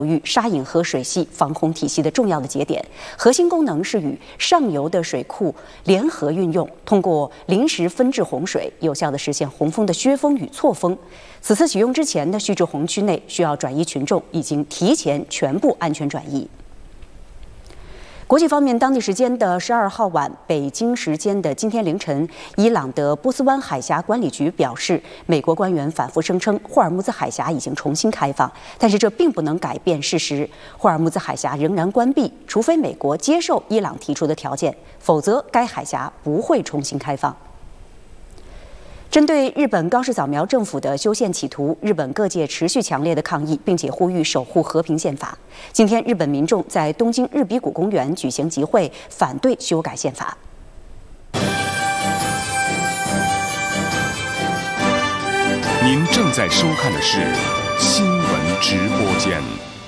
域沙引河水系防洪体系的重要的节点，核心功能是与上游的水库联合运用，通过临时分治洪水，有效地实现洪峰的削峰与错峰。此次启用之前的蓄滞洪区内需要转移群众已经提前全部安全转移。国际方面，当地时间的12号晚，北京时间的今天凌晨，伊朗的波斯湾海峡管理局表示，美国官员反复声称霍尔木兹海峡已经重新开放，但是这并不能改变事实，霍尔木兹海峡仍然关闭，除非美国接受伊朗提出的条件，否则该海峡不会重新开放。针对日本高市早苗政府的修宪企图，日本各界持续强烈的抗议，并且呼吁守护和平宪法。今天，日本民众在东京日比谷公园举行集会，反对修改宪法。 您正在收看的是新闻直播间。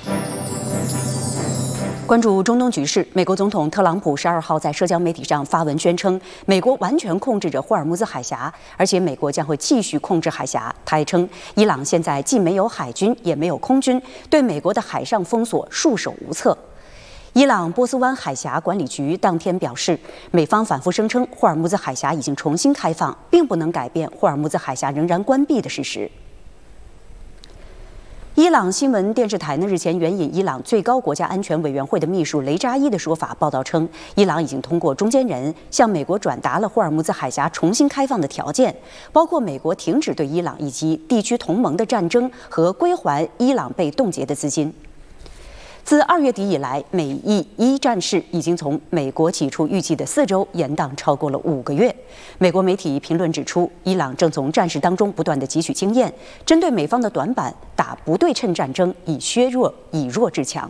关注中东局势，美国总统特朗普12号在社交媒体上发文宣称，美国完全控制着霍尔木兹海峡，而且美国将会继续控制海峡。他还称，伊朗现在既没有海军，也没有空军，对美国的海上封锁束手无策。伊朗波斯湾海峡管理局当天表示，美方反复声称霍尔木兹海峡已经重新开放，并不能改变霍尔木兹海峡仍然关闭的事实。伊朗新闻电视台日前援引伊朗最高国家安全委员会的秘书雷扎伊的说法，报道称，伊朗已经通过中间人向美国转达了霍尔木兹海峡重新开放的条件，包括美国停止对伊朗以及地区同盟的战争和归还伊朗被冻结的资金。自2月底以来，美伊伊战事已经从美国起初预计的4周延宕超过了5个月。美国媒体评论指出，伊朗正从战事当中不断地汲取经验，针对美方的短板打不对称战争，以弱制强。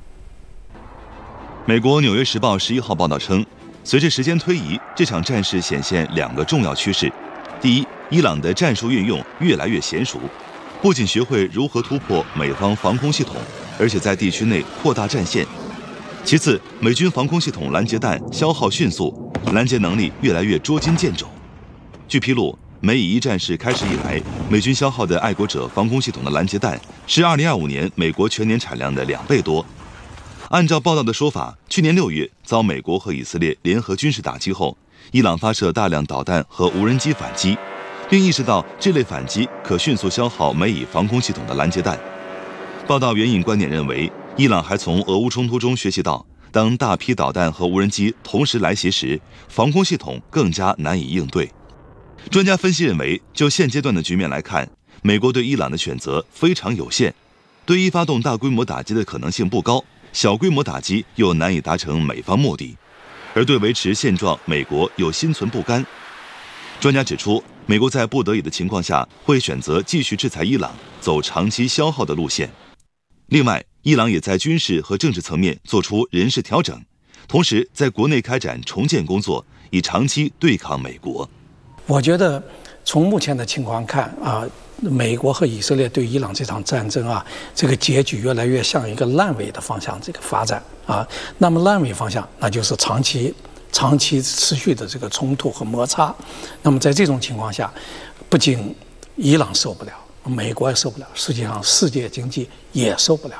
美国《纽约时报》11号报道称，随着时间推移，这场战事显现2个重要趋势：第一，伊朗的战术运用越来越娴熟，不仅学会如何突破美方防空系统，而且在地区内扩大战线。其次，美军防空系统拦截弹消耗迅速，拦截能力越来越捉襟见肘。据披露，美以伊战事开始以来，美军消耗的爱国者防空系统的拦截弹是2025年美国全年产量的2倍多。按照报道的说法，去年6月遭美国和以色列联合军事打击后，伊朗发射大量导弹和无人机反击，并意识到这类反击可迅速消耗美以防空系统的拦截弹。报道援引观点认为，伊朗还从俄乌冲突中学习到，当大批导弹和无人机同时来袭时，防空系统更加难以应对。专家分析认为，就现阶段的局面来看，美国对伊朗的选择非常有限，对伊发动大规模打击的可能性不高，小规模打击又难以达成美方目的，而对维持现状，美国又心存不甘。专家指出，美国在不得已的情况下，会选择继续制裁伊朗，走长期消耗的路线。另外，伊朗也在军事和政治层面做出人事调整，同时在国内开展重建工作，以长期对抗美国。 我觉得从目前的情况看美国和以色列对伊朗这场战争这个结局越来越向一个烂尾的方向这个发展那么烂尾方向，那就是长期持续的这个冲突和摩擦。那么在这种情况下，不仅伊朗受不了，美国也受不了，实际上世界经济也受不了。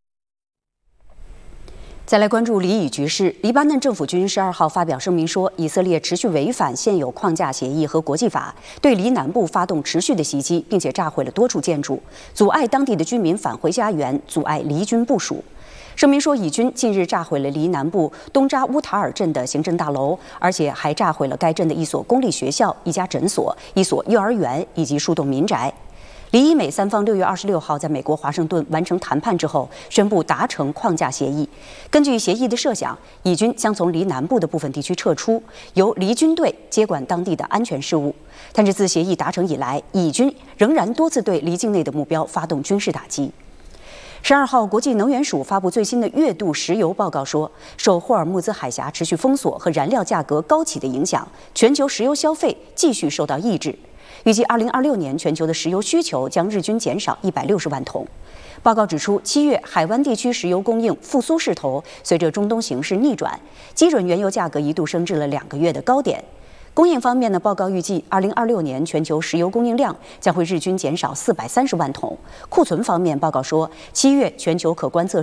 再来关注黎以局势，黎巴嫩政府军12号发表声明说，以色列持续违反现有框架协议和国际法，对黎南部发动持续的袭击，并且炸毁了多处建筑，阻碍当地的居民返回家园，阻碍黎军部署。声明说，以军近日炸毁了黎南部东扎乌塔尔镇的行政大楼，而且还炸毁了该镇的一所公立学校、一家诊所、一所幼儿园以及数栋民宅。黎以美三方6月26号在美国华盛顿完成谈判之后，宣布达成框架协议。根据协议的设想，以军将从黎南部的部分地区撤出，由黎军队接管当地的安全事务。但是自协议达成以来，以军仍然多次对黎境内的目标发动军事打击。12号，国际能源署发布最新的月度石油报告说，受霍尔木兹海峡持续封锁和燃料价格高企的影响，全球石油消费继续受到抑制。预计2026年全球的石油需求将日均减少160万桶。报告指出，7月海湾地区石油供应复苏势头，随着中东形势逆转，基准原油价格一度升至了2个月的高点。供应方面呢，报告预计2026年全球石油供应量将会日均减少430万桶。库存方面，报告说，7月全球可观测